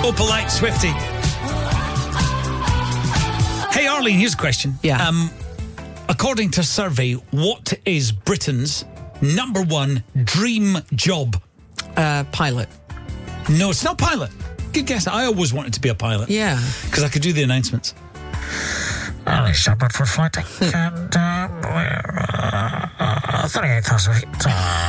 Opalite Swiftie. Hey, Arlene, here's a question. Yeah. According to a survey, what is Britain's number one dream job? Pilot. No, it's not pilot. Good guess. I always wanted to be a pilot. Yeah. Because I could do the announcements. Early summer for fighting, and we're 38,000 feet.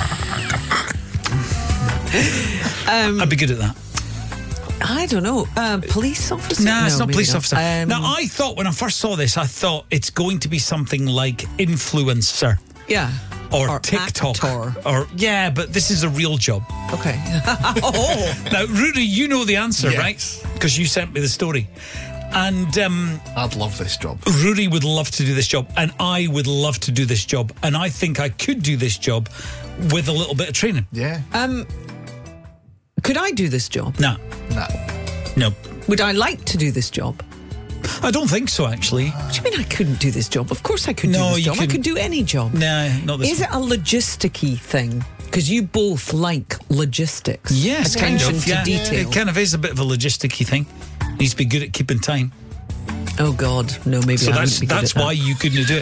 I'd be good at that. I don't know. Police officer? Nah, it's No, not maybe police not. officer. Now, I thought when I first saw this, I thought it's going to be something like influencer. Yeah. Or TikTok. Actor. Or, yeah, but this is a real job. Okay. Oh. Now, Rudy, you know the answer, Yes. right? Because you sent me the story. And I'd love this job. Rudy would love to do this job, and I would love to do this job, and I think I could do this job with a little bit of training. Yeah. Could I do this job? No. No. Would I like to do this job? I don't think so, actually. What do you mean I couldn't do this job? Of course I could No, do this you job. I couldn't. could do any job. No, not this Is it a logisticy thing? Because you both like logistics. Yes, Attention kind of. to Yeah, detail. it kind of is a bit of a logisticy thing. Needs to be good at keeping time. Oh, God. No, maybe So I wouldn't be good that's at that. why you couldn't do it.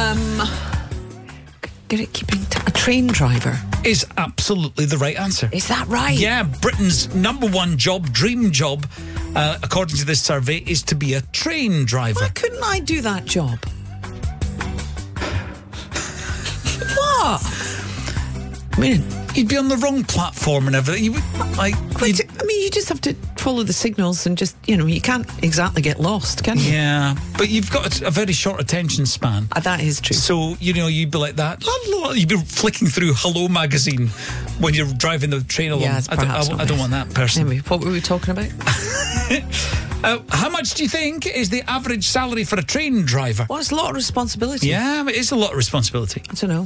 Good at keeping a train driver. Is absolutely the right answer. Is that right? Yeah, Britain's number one job, dream job, according to this survey, is to be a train driver. Why couldn't I do that job? What? I mean, You'd be on the wrong platform and everything. You would, you just have to follow the signals and just, you can't exactly get lost, can you? yeah, but you've got a very short attention span. That is true. So, you'd be like that. You'd be flicking through Hello magazine when you're driving the train along. Yeah, it's perhaps I not don't best. want that person. Anyway, what were we talking about? How much do you think is the average salary for a train driver? Well, it's a lot of responsibility. Yeah, it is a lot of responsibility. I don't know.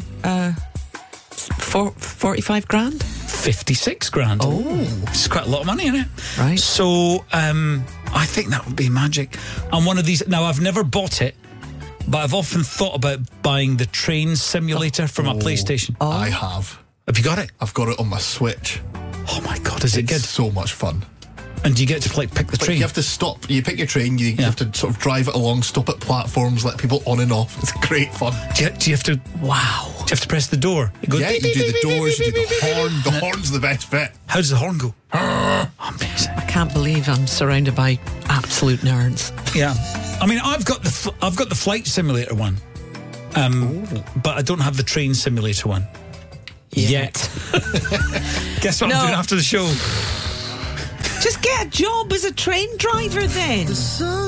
45 grand? 56 grand. Oh. It's quite a lot of money, isn't it? Right. So, I think that would be magic. And one of these... Now, I've never bought it, but I've often thought about buying the train simulator for my PlayStation. Oh. I have. Have you got it? I've got it on my Switch. Oh, my God, is it It's good? so much fun. And do you get to, pick the But train? you have to stop. You pick your train, you have to sort of drive it along, stop at platforms, let people on and off. It's great fun. Do you have to... Wow. Do you have to press the door? It goes Yeah, you beep, do beep, the beep, doors, beep, you do beep, the beep, horn. The beep. horn's the best bit. How does the horn go? Amazing. I can't believe I'm surrounded by absolute nerds. Yeah, I mean, I've got the flight simulator one, but I don't have the train simulator one yet. Guess what I'm doing after the show? Just get a job as a train driver then.